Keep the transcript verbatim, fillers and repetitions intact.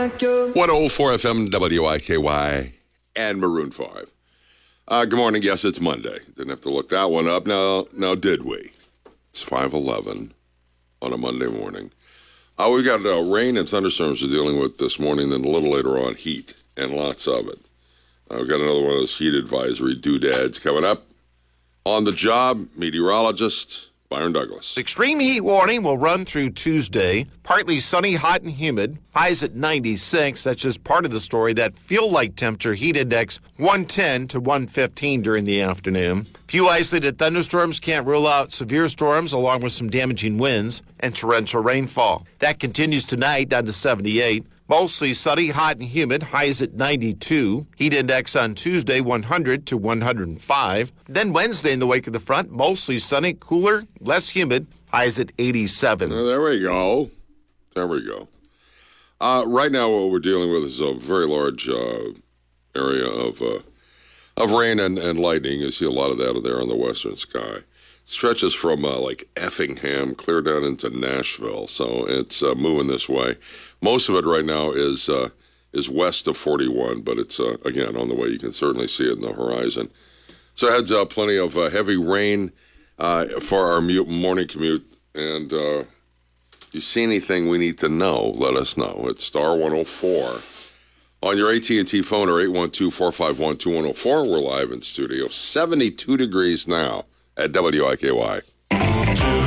one oh four F M W I K Y and Maroon five. Uh, good morning. Yes, it's Monday. Didn't have to look that one up. Now, now did we? It's five eleven on a Monday morning. Uh, we've got uh, rain and thunderstorms we're dealing with this morning, then a little later on, heat, and lots of it. Uh, we've got another one of those heat advisory doodads coming up. On the job, meteorologist Byron Douglas. Extreme heat warning will run through Tuesday. Partly sunny, hot, and humid. Highs at ninety-six. That's just part of the story. That feel-like temperature heat index one ten to one fifteen during the afternoon. Few isolated thunderstorms, can't rule out severe storms along with some damaging winds and torrential rainfall. That continues tonight down to seventy-eight. Mostly sunny, hot, and humid. Highs at ninety-two. Heat index on Tuesday, one hundred to one hundred five. Then Wednesday in the wake of the front, mostly sunny, cooler, less humid. Highs at eighty-seven. Uh, there we go. There we go. Uh, right now, what we're dealing with is a very large uh, area of uh, of rain and, and lightning. You see a lot of that there on the western sky. Stretches from uh, like Effingham clear down into Nashville, so it's uh, moving this way. Most of it right now is uh, is west of forty-one, but it's, uh, again, on the way. You can certainly see it in the horizon. So heads up, plenty of uh, heavy rain uh, for our mu- morning commute. And uh, if you see anything we need to know, let us know. It's star one oh four. On your A T and T phone or eight one two, four five one, two one oh four, we're live in studio. seventy-two degrees now at W I K Y.